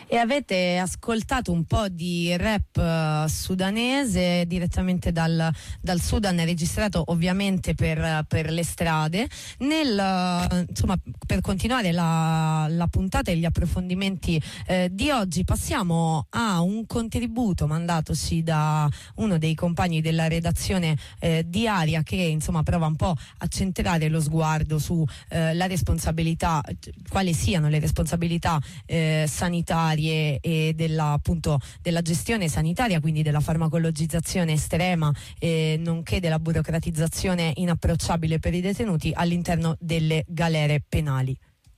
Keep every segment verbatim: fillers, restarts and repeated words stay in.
E avete ascoltato un po' di rap uh, sudanese direttamente dal, dal Sudan, registrato ovviamente per, per le strade. Nel, uh, insomma, per continuare la, la puntata e gli approfondimenti eh, di oggi, passiamo a un contributo mandatoci da uno dei compagni della redazione eh, di Aria, che insomma prova un po' a centrare lo sguardo su eh, la responsabilità, quali siano le responsabilità eh, sanitarie e della, appunto, della gestione sanitaria, quindi della farmacologizzazione estrema, eh, nonché della burocratizzazione inapprocciabile per i detenuti all'interno delle galere penali.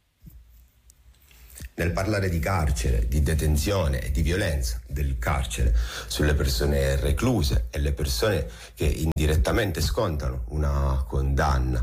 Nel parlare di carcere, di detenzione e di violenza del carcere sulle persone recluse e le persone che indirettamente scontano una condanna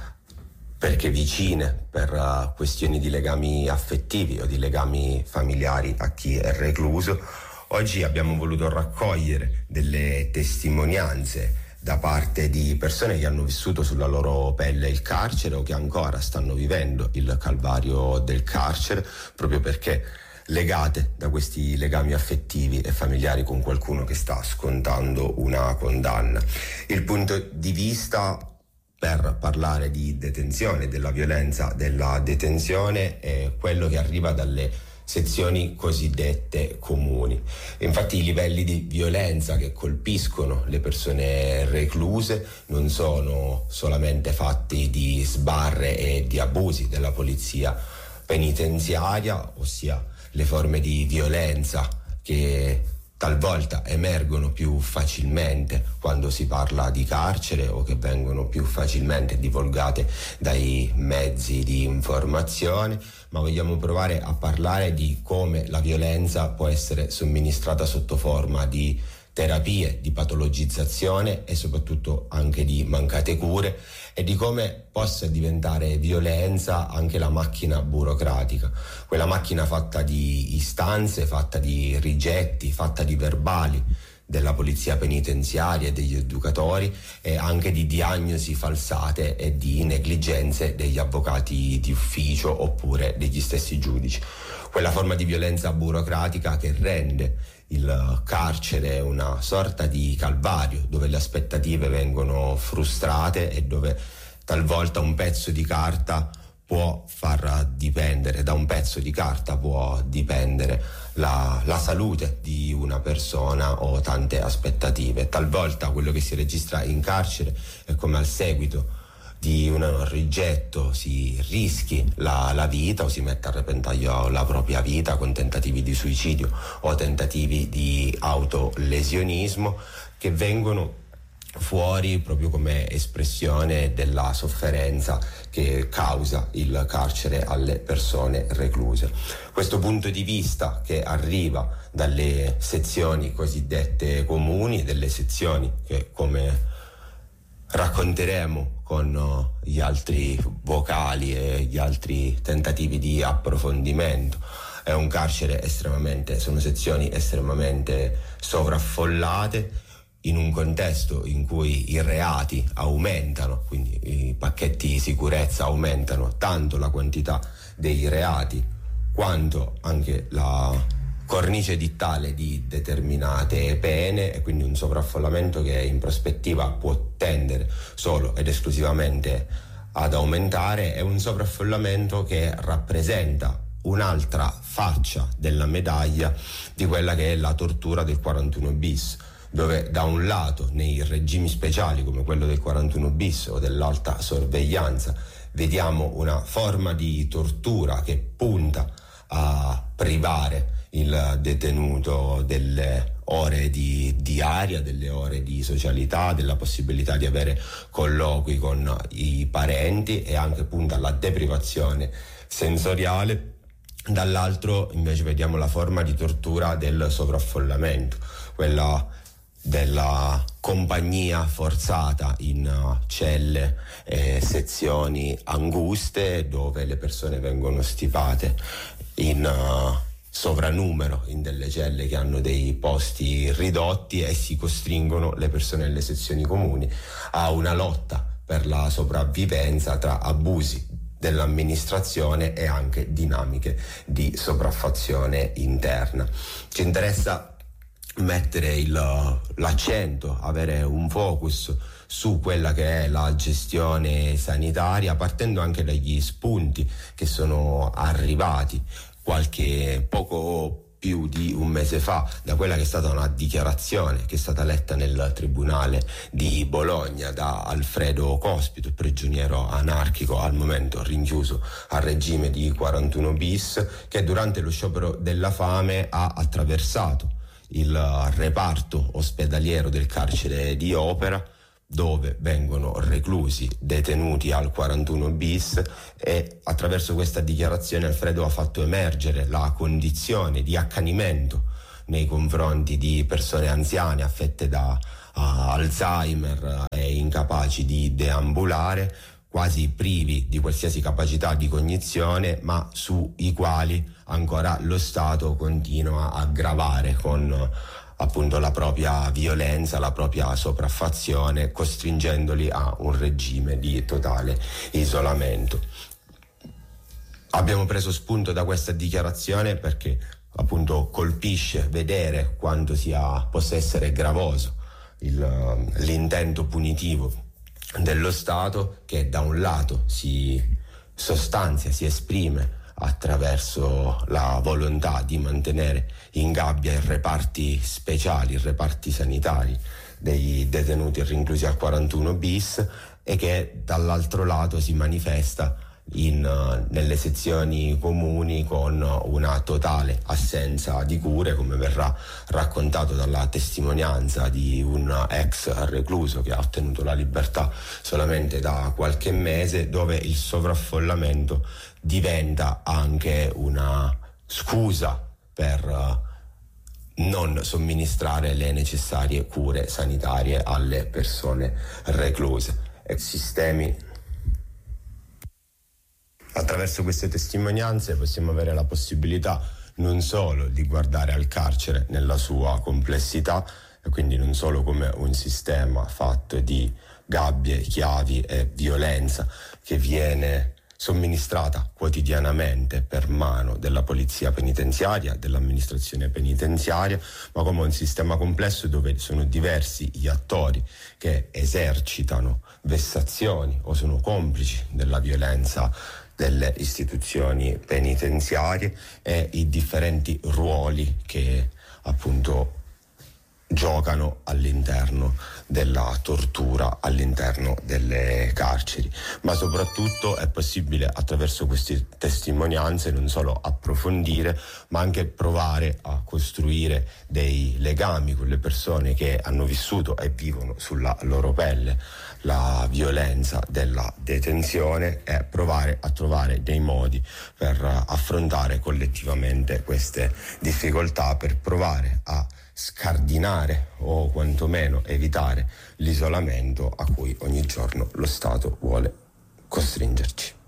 perché vicine per uh, questioni di legami affettivi o di legami familiari a chi è recluso, oggi abbiamo voluto raccogliere delle testimonianze da parte di persone che hanno vissuto sulla loro pelle il carcere o che ancora stanno vivendo il calvario del carcere, proprio perché legate da questi legami affettivi e familiari con qualcuno che sta scontando una condanna. Il punto di vista per parlare di detenzione, della violenza della detenzione, è quello che arriva dalle sezioni cosiddette comuni. Infatti i livelli di violenza che colpiscono le persone recluse non sono solamente fatti di sbarre e di abusi della polizia penitenziaria, ossia le forme di violenza che talvolta emergono più facilmente quando si parla di carcere o che vengono più facilmente divulgate dai mezzi di informazione, ma vogliamo provare a parlare di come la violenza può essere somministrata sotto forma di terapie, di patologizzazione e soprattutto anche di mancate cure, e di come possa diventare violenza anche la macchina burocratica, quella macchina fatta di istanze, fatta di rigetti, fatta di verbali della polizia penitenziaria e degli educatori, e anche di diagnosi falsate e di negligenze degli avvocati di ufficio oppure degli stessi giudici. Quella forma di violenza burocratica che rende il carcere una sorta di calvario, dove le aspettative vengono frustrate e dove talvolta un pezzo di carta può far dipendere, da un pezzo di carta può dipendere la, la salute di una persona o tante aspettative. Talvolta quello che si registra in carcere è come al seguito di un rigetto si rischi la, la vita o si mette a repentaglio la propria vita con tentativi di suicidio o tentativi di autolesionismo che vengono fuori proprio come espressione della sofferenza che causa il carcere alle persone recluse. Questo punto di vista che arriva dalle sezioni cosiddette comuni, delle sezioni che, come racconteremo con gli altri vocali e gli altri tentativi di approfondimento, è un carcere estremamente, sono sezioni estremamente sovraffollate in un contesto in cui i reati aumentano, quindi i pacchetti di sicurezza aumentano tanto la quantità dei reati quanto anche la cornice dittale di determinate pene, e quindi un sovraffollamento che in prospettiva può tendere solo ed esclusivamente ad aumentare. È un sovraffollamento che rappresenta un'altra faccia della medaglia di quella che è la tortura del quarantuno bis, dove da un lato nei regimi speciali come quello del quarantuno bis o dell'alta sorveglianza vediamo una forma di tortura che punta a privare il detenuto delle ore di diaria, delle ore di socialità, della possibilità di avere colloqui con i parenti, e anche punta alla deprivazione sensoriale. Dall'altro invece vediamo la forma di tortura del sovraffollamento, quella della compagnia forzata in celle e sezioni anguste, dove le persone vengono stipate in uh, sovranumero in delle celle che hanno dei posti ridotti, e si costringono le persone nelle sezioni comuni a una lotta per la sopravvivenza tra abusi dell'amministrazione e anche dinamiche di sopraffazione interna. Ci interessa mettere il, l'accento, avere un focus su quella che è la gestione sanitaria, partendo anche dagli spunti che sono arrivati qualche poco più di un mese fa da quella che è stata una dichiarazione che è stata letta nel tribunale di Bologna da Alfredo Cospito, prigioniero anarchico al momento rinchiuso al regime di quarantuno bis, che durante lo sciopero della fame ha attraversato il reparto ospedaliero del carcere di Opera, dove vengono reclusi detenuti al quarantuno bis, e attraverso questa dichiarazione Alfredo ha fatto emergere la condizione di accanimento nei confronti di persone anziane affette da uh, Alzheimer e incapaci di deambulare, quasi privi di qualsiasi capacità di cognizione, ma su i quali ancora lo Stato continua a gravare con appunto la propria violenza, la propria sopraffazione, costringendoli a un regime di totale isolamento. Abbiamo preso spunto da questa dichiarazione perché appunto colpisce vedere quanto sia, possa essere gravoso il, l'intento punitivo dello Stato, che da un lato si sostanzia, si esprime attraverso la volontà di mantenere in gabbia i reparti speciali, i reparti sanitari dei detenuti rinchiusi al quarantuno bis, e che dall'altro lato si manifesta in, nelle sezioni comuni con una totale assenza di cure, come verrà raccontato dalla testimonianza di un ex recluso che ha ottenuto la libertà solamente da qualche mese, dove il sovraffollamento diventa anche una scusa per non somministrare le necessarie cure sanitarie alle persone recluse. E sistemi Attraverso queste testimonianze possiamo avere la possibilità non solo di guardare al carcere nella sua complessità, e quindi non solo come un sistema fatto di gabbie, chiavi e violenza che viene somministrata quotidianamente per mano della polizia penitenziaria, dell'amministrazione penitenziaria, ma come un sistema complesso dove sono diversi gli attori che esercitano vessazioni o sono complici della violenza delle istituzioni penitenziarie, e i differenti ruoli che appunto giocano all'interno della tortura, all'interno delle carceri. Ma soprattutto è possibile attraverso queste testimonianze non solo approfondire, ma anche provare a costruire dei legami con le persone che hanno vissuto e vivono sulla loro pelle la violenza della detenzione, e provare a trovare dei modi per affrontare collettivamente queste difficoltà, per provare a scardinare o quantomeno evitare l'isolamento a cui ogni giorno lo Stato vuole costringerci.